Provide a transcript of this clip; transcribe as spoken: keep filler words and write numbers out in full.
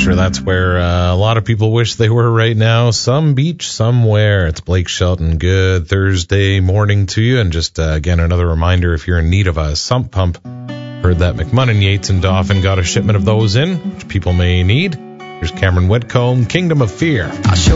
sure that's where uh, a lot of people wish they were right now. Some beach somewhere. It's Blake Shelton. Good Thursday morning to you. And just, uh, again, another reminder, if you're in need of a sump pump, heard that McMunnon, Yates, and Dauphin got a shipment of those in, which people may need. Here's Cameron Whitcomb, Kingdom of Fear.